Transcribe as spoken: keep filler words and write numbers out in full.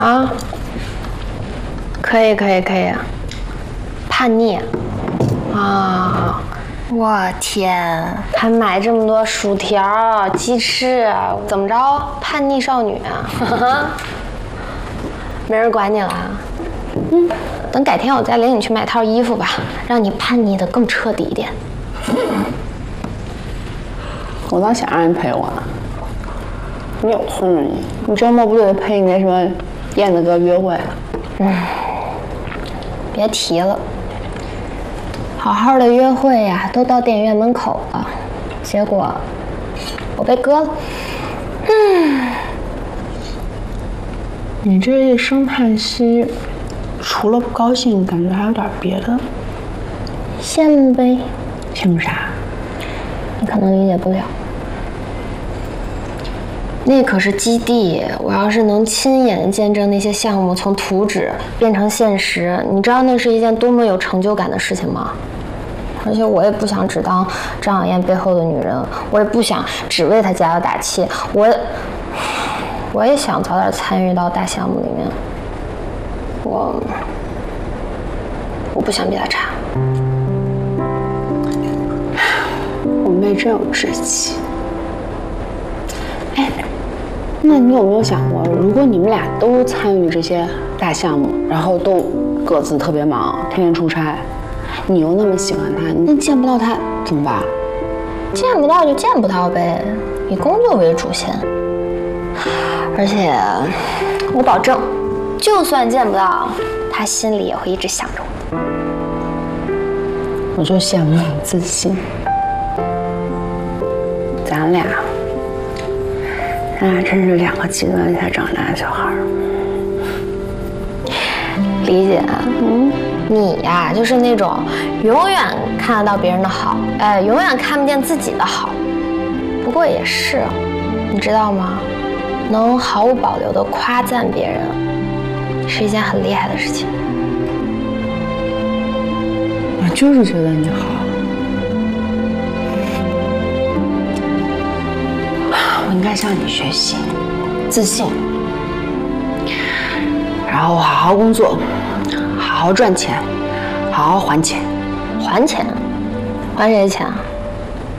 啊，可以可以可以，叛逆啊！我天，还买这么多薯条、鸡翅，怎么着？叛逆少女啊！没人管你了。嗯，等改天我再领你去买套衣服吧，让你叛逆的更彻底一点。 我倒想让你陪我呢，你有空吗你？你周末不得陪你那什么燕子哥约会？ 嗯，别提了，好好的约会呀，都到电影院门口了，结果我被割了。嗯， 你这一声叹息，除了不高兴，感觉还有点别的。 羡慕呗。 羡慕啥？ 你可能理解不了。那可是基地，我要是能亲眼见证那些项目从图纸变成现实，你知道那是一件多么有成就感的事情吗？而且我也不想只当张小燕背后的女人，我也不想只为她加油打气，我我也想早点参与到大项目里面。我我不想比她差。 我妹真有志气。哎，那你有没有想过，如果你们俩都参与这些大项目，然后都各自特别忙，天天出差，你又那么喜欢他，你见不到他怎么办？ 见不到就见不到呗，以工作为主先。而且我保证，就算见不到，他心里也会一直想着我。 我就羡慕你自信。咱俩，咱俩真是两个极端才长大的小孩。 李姐，嗯，你呀，就是那种永远看得到别人的好，哎，永远看不见自己的好。不过也是，你知道吗？能毫无保留地夸赞别人，是一件很厉害的事情。 我就是觉得你好。我应该向你学习，自信，然后好好工作，好好赚钱，好好还钱。 还钱？还谁钱啊？